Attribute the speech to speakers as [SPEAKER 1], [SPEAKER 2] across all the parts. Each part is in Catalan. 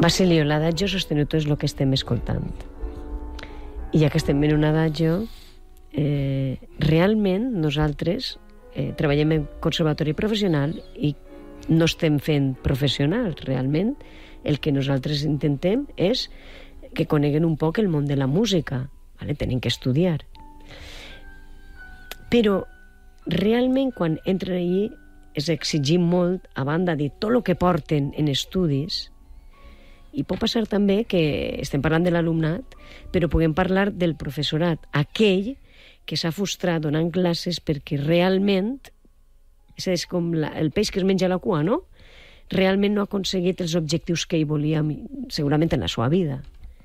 [SPEAKER 1] Basilio, l'adagio sostenuto és el que estem escoltant. I ja que estem en un adagio, realment nosaltres treballem en conservatori professional i no estem fent professionals. Realment el que nosaltres intentem és que coneguen un poc el món de la música. Vale? Tenen que estudiar. Però realment quan entren allí és exigir molt, a banda de tot el que porten en estudis. I pot passar també que estem parlant de l'alumnat, però puguem parlar del professorat, aquell que s'ha frustrat donant classes perquè realment, és com el peix que es menja la cua, no? Realment no ha aconseguit els objectius que ell volia, segurament en la seva vida.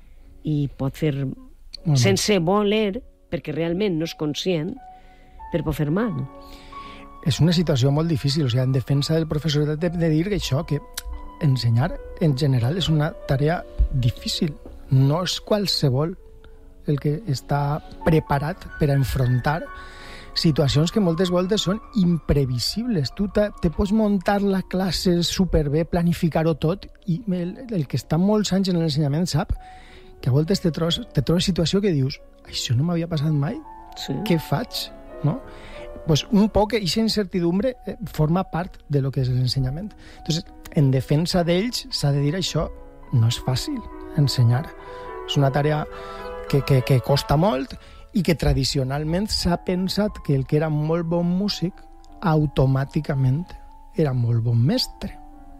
[SPEAKER 1] I pot fer, sense voler, perquè realment no és conscient, per pot fer mal.
[SPEAKER 2] És una situació molt difícil, o sigui, en defensa del professorat de dir que això, que ensenyar en general és una tarea difícil. No és qualsevol el que està preparat per a enfrontar situacions que moltes voltes són imprevisibles. Tu te pots muntar la classe superbé, planificar-ho tot, i el que està molts anys en l'ensenyament sap que a voltes te trobes situació que dius, això no m'havia passat mai, sí. Què faig? No? Pues un poc aquesta incertidumbre forma part de lo que és l'ensenyament. Entonces, en defensa d'ells s'ha de dir això, no és fàcil ensenyar. És una tarea que costa molt i que tradicionalment s'ha pensat que el que era molt bon músic automàticament era molt bon mestre.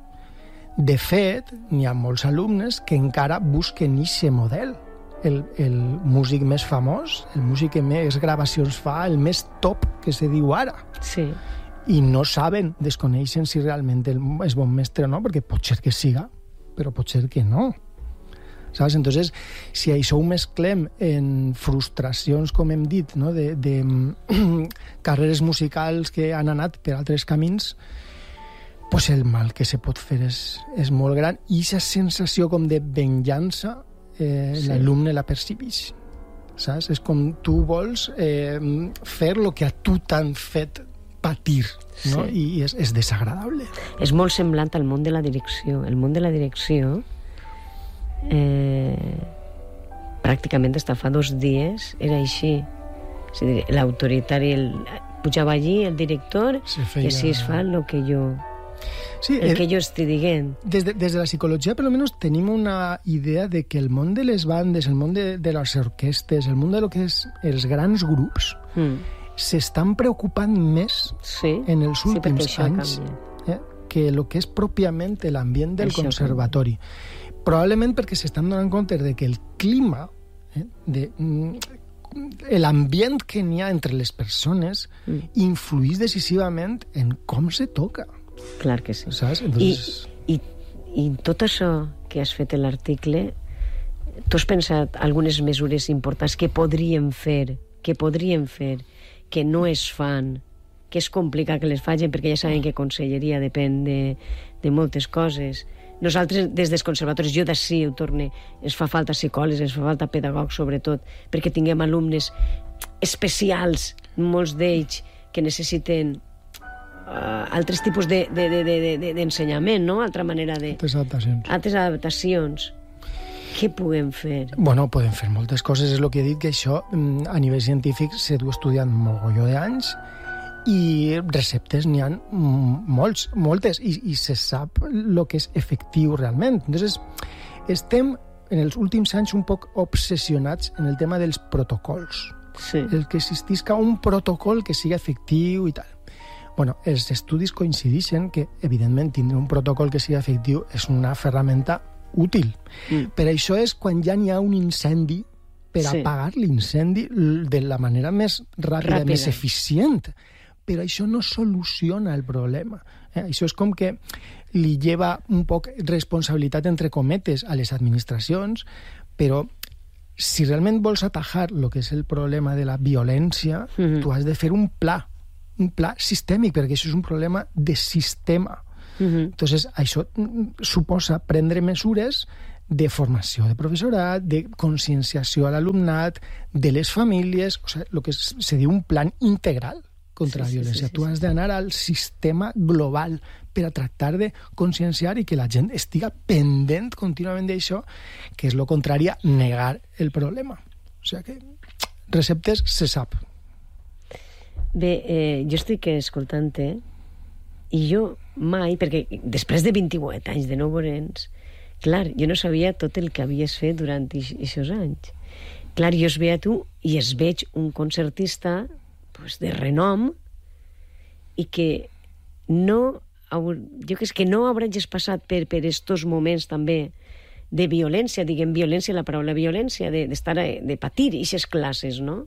[SPEAKER 2] De fet, n'hi ha molts alumnes que encara busquen aquest model. El músic més famós, el músic que més gravacions fa, el més top que se diu ara.
[SPEAKER 1] Sí.
[SPEAKER 2] I no saben, desconeixen si realment és bon mestre o no, perquè pot ser que siga, però pot ser que no. ¿Sabes? Entonces, si això ho mesclem en frustracions, com hem dit, no? de carreres musicals que han anat per altres camins, pues el mal que se pot fer és molt gran. I aquesta sensació com de venjança sí. L'alumne la percibeix. Saps? És com tu vols fer el que a tu t'han fet patir, no? Sí. I és desagradable.
[SPEAKER 1] És molt semblant al món de la direcció. El món de la direcció pràcticament fins fa 2 dies era així. És a dir, l'autoritari pujava allí, el director, i així es fa el que jo... Sí, el que jo estic dient.
[SPEAKER 2] Des de la psicologia, per almenys, tenim una idea de que el món de les bandes, el món de les orquestes, el món de lo que és els grans grups, s'estan preocupant més en els últims anys que el que és pròpiament l'ambient del conservatori. Probablement perquè s'estan donant compte de que el clima, l'ambient que n'hi ha entre les persones, influïx decisivament en com se toca.
[SPEAKER 1] Clar que sí.
[SPEAKER 2] Saps? Entonces...
[SPEAKER 1] I tot això que has fet en l'article, tu has pensat algunes mesures importants que podríem fer, que no es fan, que és complicat que les facin, perquè ja saben que conselleria depèn de moltes coses. Nosaltres, des dels conservatoris, jo d'ací ho torne, ens fa falta psicòlegs, ens fa falta pedagogs, sobretot, perquè tinguem alumnes especials, molts d'ells, que necessiten altres tipus d'ensenyament, no? Altra manera de... Altres adaptacions. Què podem fer?
[SPEAKER 2] Bueno, podem fer moltes coses. És el que he dit, que això a nivell científic s'ha estudiat mogolló d'anys i receptes n'hi ha moltes, i se sap el que és efectiu realment. Entonces, estem en els últims anys un poc obsessionats en el tema dels protocols. Sí. El que existisca un protocol que sigui efectiu i tal. Bueno, els estudis coincideixen que, evidentment, tindre un protocol que sigui efectiu és una ferramenta útil. Per això és quan ja n'hi ha un incendi, per apagar l'incendi de la manera més ràpida, més eficient. Però això no soluciona el problema. Això és com que li lleva un poc responsabilitat, entre cometes, a les administracions, però si realment vols atajar el que és el problema de la violència, tu has de fer un pla sistèmic, perquè això és un problema de sistema. Entonces, això suposa prendre mesures de formació de professorat, de conscienciació a l'alumnat, de les famílies, o sigui, el que se diu un plan integral, contra la violència. Tu has d'anar al sistema global per a tractar de conscienciar i que la gent estiga pendent contínuament d'això, que és lo contrari a negar el problema. O sigui que receptes se sap.
[SPEAKER 1] Bé, jo estic escoltant-te i jo mai, perquè després de 28 anys de no veure'ns, clar, jo no sabia tot el que havies fet durant aquests anys. Clar, jo es veia tu i es veig un concertista de renom i que no, jo crec que no hauràs passat per estos moments també de violència, diguem violència, la paraula violència, de patir aquestes classes, no?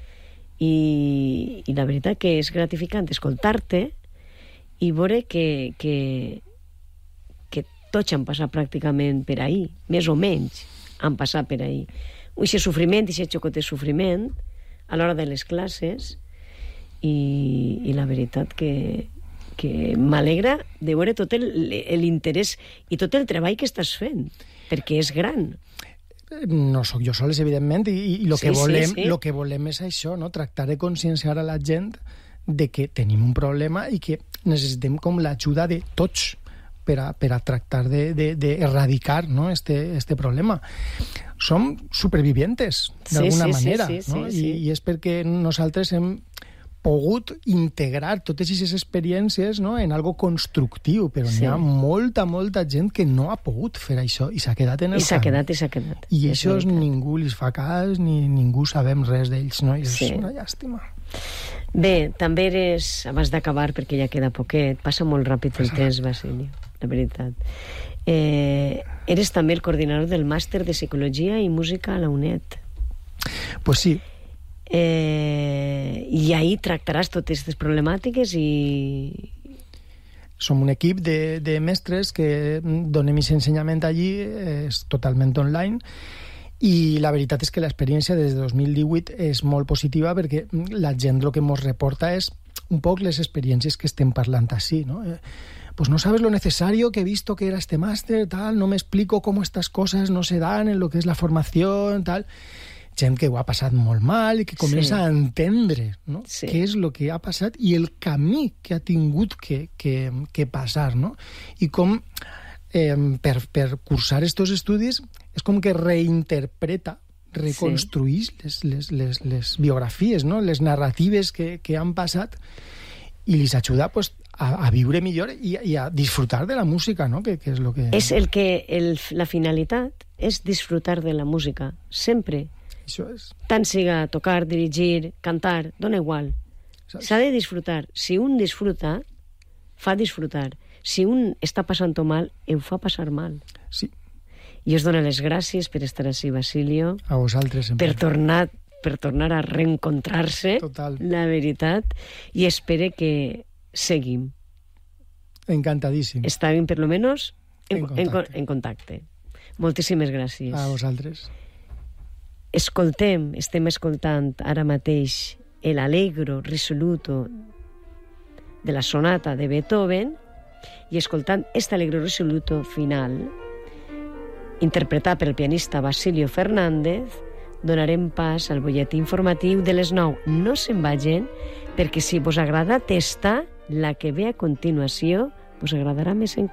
[SPEAKER 1] I la veritat que és gratificant escoltar-te i veure que tots han passat pràcticament per ahí, més o menys han passat per ahí. Aquest sofriment, aquest xocotet sofriment a l'hora de les classes i la veritat que m'alegra de veure tot l'interès i tot el treball que estàs fent, perquè és gran.
[SPEAKER 2] No sóc jo sols, evidentment, i el que volem és això, no? Tractar de conscienciar a la gent de que tenim un problema i que necessitem com l'ajuda de tots per a tractar d'erradicar, no, este problema. Som supervivientes, d'alguna manera, no? I és perquè nosaltres hem pogut integrar totes aquestes experiències, no, en algo constructiu, però n'hi ha molta gent que no ha pogut fer això i s'ha quedat en el camp.
[SPEAKER 1] I s'ha quedat.
[SPEAKER 2] I això ningú li fa cas ni ningú sabem res d'ells, no? I és una llàstima.
[SPEAKER 1] Bé, també eres, abans d'acabar, perquè ja queda poquet, passa molt ràpid el temps, Basilio, la veritat. Eres també el coordinador del màster de Psicologia i Música a la UNED.
[SPEAKER 2] Pues sí.
[SPEAKER 1] I ahí tractaràs totes aquestes problemàtiques i...
[SPEAKER 2] Som un equip de mestres que donem aquest ensenyament allí, és totalment online, i la veritat és que l'experiència des de 2018 és molt positiva perquè la gent el que ens reporta és un poc les experiències que estem parlant així, ¿no? Pues no sabes lo necesario que he visto que era este máster, tal, no me explico cómo estas cosas no se dan en lo que es la formación, tal... Gent que ho ha passat molt mal i que comença a entendre, no? Què és el que ha passat i el camí que ha tingut que passar, no? I com per cursar estos estudis és com que reinterpreta, reconstruís les biografies, no? Les narratives que han passat i les ajuda a viure millor i a disfrutar de la música, no? Que és lo que...
[SPEAKER 1] La finalitat és disfrutar de la música, sempre.
[SPEAKER 2] Això és.
[SPEAKER 1] Tant siga tocar, dirigir, cantar, dona igual. S'ha de disfrutar. Si un disfruta, fa disfrutar. Si un està passant-ho mal, ho fa passar mal.
[SPEAKER 2] Sí.
[SPEAKER 1] I us dono les gràcies per estar així, Basilio.
[SPEAKER 2] A vosaltres, sempre.
[SPEAKER 1] Per tornar a reencontrar-se.
[SPEAKER 2] Total.
[SPEAKER 1] La veritat. I espero que seguim.
[SPEAKER 2] Encantadíssim.
[SPEAKER 1] Estàvem, per lo menos, en contacte. Moltíssimes gràcies.
[SPEAKER 2] A vosaltres.
[SPEAKER 1] Estem escoltant ara mateix el Allegro risoluto de la sonata de Beethoven i escoltant este Allegro risoluto final interpretat per el pianista Basilio Fernández donarem pas al butlletí informatiu de les 9. No se'n vagin perquè si vos agrada testa la que ve a continuació vos agradarà més encara.